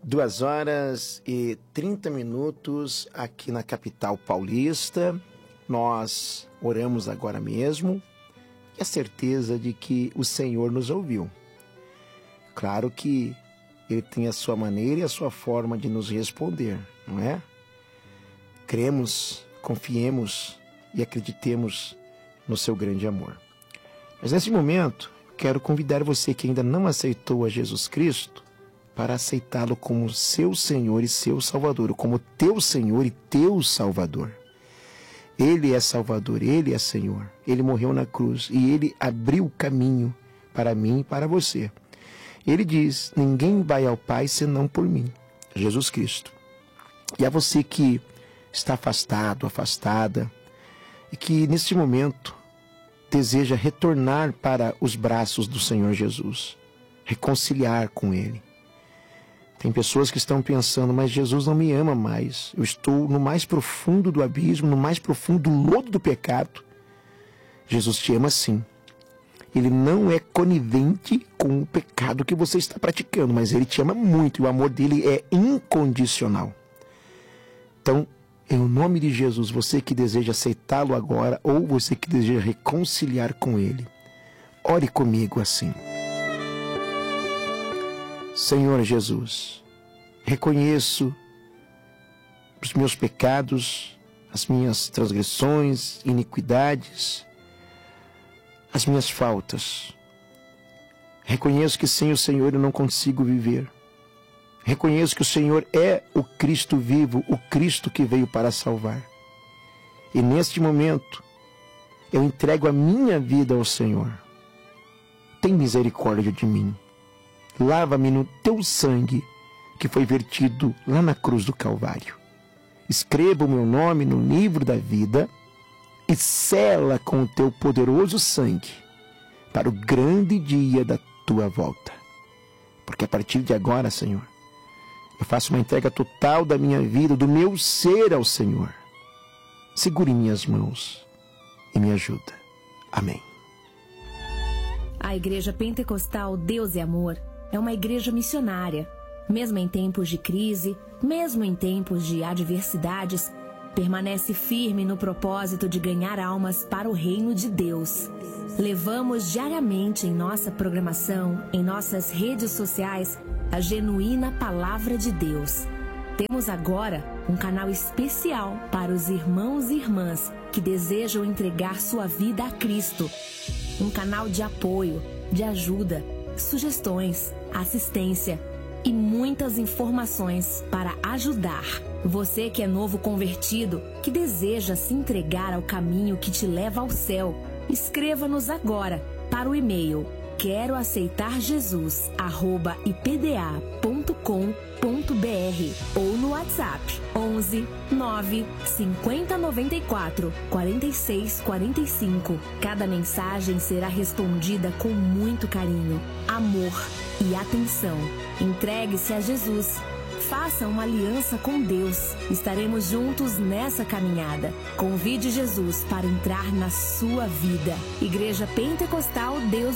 2h30 aqui na capital paulista. Nós oramos agora mesmo e a certeza de que o Senhor nos ouviu. Claro que Ele tem a sua maneira e a sua forma de nos responder, não é? Cremos, confiemos e acreditemos no seu grande amor. Mas nesse momento, quero convidar você que ainda não aceitou a Jesus Cristo para aceitá-lo como seu Senhor e seu Salvador, como teu Senhor e teu Salvador. Ele é Salvador, Ele é Senhor. Ele morreu na cruz e Ele abriu o caminho para mim e para você. Ele diz, ninguém vai ao Pai senão por mim, Jesus Cristo. E a você que está afastado, afastada, e que neste momento deseja retornar para os braços do Senhor Jesus, reconciliar com Ele. Tem pessoas que estão pensando, mas Jesus não me ama mais. Eu estou no mais profundo do abismo, no mais profundo do lodo do pecado. Jesus te ama sim. Ele não é conivente com o pecado que você está praticando, mas Ele te ama muito e o amor dele é incondicional. Então, em nome de Jesus, você que deseja aceitá-lo agora ou você que deseja reconciliar com Ele, ore comigo assim. Senhor Jesus, reconheço os meus pecados, as minhas transgressões, iniquidades, as minhas faltas. Reconheço que sem o Senhor eu não consigo viver. Reconheço que o Senhor é o Cristo vivo, o Cristo que veio para salvar. E neste momento, eu entrego a minha vida ao Senhor. Tem misericórdia de mim. Lava-me no teu sangue que foi vertido lá na cruz do Calvário. Escreva o meu nome no livro da vida e sela com o teu poderoso sangue para o grande dia da tua volta. Porque a partir de agora, Senhor, eu faço uma entrega total da minha vida, do meu ser ao Senhor. Segure minhas mãos e me ajuda. Amém. A Igreja Pentecostal Deus e Amor é uma igreja missionária. Mesmo em tempos de crise, mesmo em tempos de adversidades, permanece firme no propósito de ganhar almas para o reino de Deus. Levamos diariamente em nossa programação, em nossas redes sociais, a genuína Palavra de Deus. Temos agora um canal especial para os irmãos e irmãs que desejam entregar sua vida a Cristo. Um canal de apoio, de ajuda, sugestões, assistência e muitas informações para ajudar. Você que é novo convertido, que deseja se entregar ao caminho que te leva ao céu, escreva-nos agora para o e-mail queroaceitarjesus@ipda.com.br ou no WhatsApp 11 9 50 94 46 45. Cada mensagem será respondida com muito carinho, amor e atenção. Entregue-se a Jesus. Faça uma aliança com Deus. Estaremos juntos nessa caminhada. Convide Jesus para entrar na sua vida. Igreja Pentecostal Deus